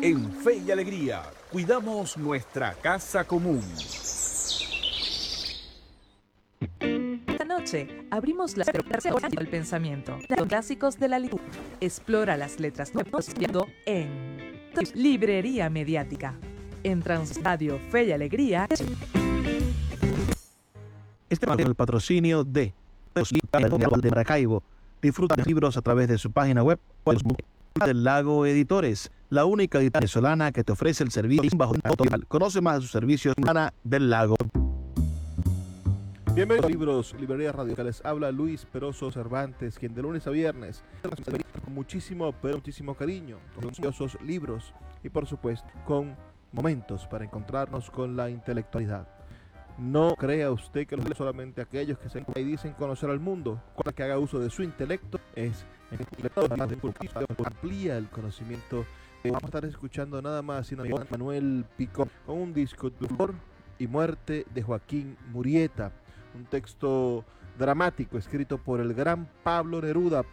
En Fe y Alegría, cuidamos nuestra casa común. Esta noche abrimos las puertas del pensamiento. Los clásicos de la literatura. Explora las letras nuevas en Librería Mediática. En Transradio Fe y Alegría. Este es el patrocinio de Maracaibo. Disfruta de libros a través de su página web del Lago Editores, la única editorial venezolana que te ofrece el servicio bajo total. Conoce más de sus servicios del Lago. Bienvenidos a Libros, Librería Radio. Les habla Luis Peroso Cervantes, quien de lunes a viernes, con muchísimo, pero muchísimo cariño, con deliciosos libros y por supuesto con momentos para encontrarnos con la intelectualidad. No crea usted que los solamente aquellos que se dicen conocer al mundo, cualquiera que haga uso de su intelecto es amplía el conocimiento. Vamos a estar escuchando nada más sino a Manuel Picón con un disco de Dolor y Muerte de Joaquín Murieta, un texto dramático escrito por el gran Pablo Neruda.